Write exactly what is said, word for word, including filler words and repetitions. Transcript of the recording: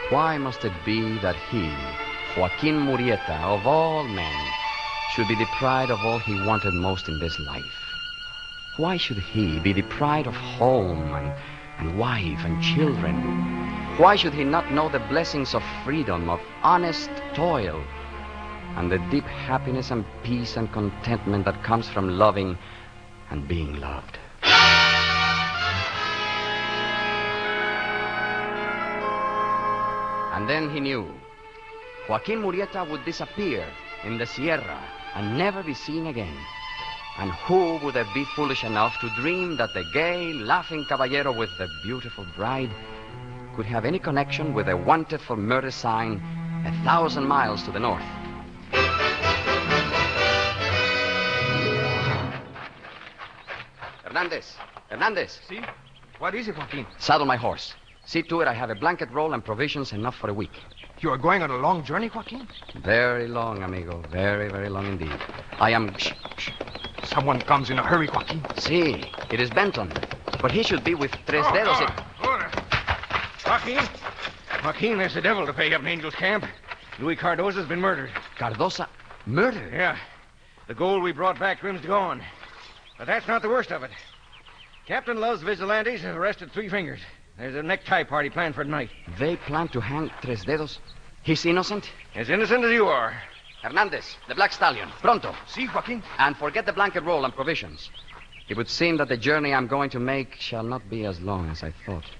Why must it be that he, Joaquin Murrieta, of all men, should be deprived of all he wanted most in this life? Why should he be deprived of home and, and wife and children? Why should he not know the blessings of freedom, of honest toil, and the deep happiness and peace and contentment that comes from loving and being loved? And then he knew. Joaquin Murrieta would disappear in the Sierra and never be seen again. And who would have been foolish enough to dream that the gay, laughing caballero with the beautiful bride could have any connection with a wanted for murder sign a thousand miles to the north? Hernandez, Hernandez. See? What is it, Joaquin? Saddle my horse. See to it I have a blanket roll and provisions enough for a week. You are going on a long journey, Joaquin? Very long, amigo. Very, very long indeed. I am... Shh, shh. Someone comes in a hurry, Joaquin. See, it is Benton. But he should be with Tres oh, Dedos. Oh, it... order. Joaquin? Joaquin, there's the devil to pay up in Angel's camp. Luis Cardoza's been murdered. Cardoza? Murdered? Yeah. The gold we brought back to him's gone. But that's not the worst of it. Captain Love's vigilantes have arrested Three Fingers. There's a necktie party planned for tonight. They plan to hang Tres Dedos? He's innocent? As innocent as you are. Hernandez, the Black Stallion. Pronto. See, Joaquin? And forget the blanket roll and provisions. It would seem that the journey I'm going to make shall not be as long as I thought.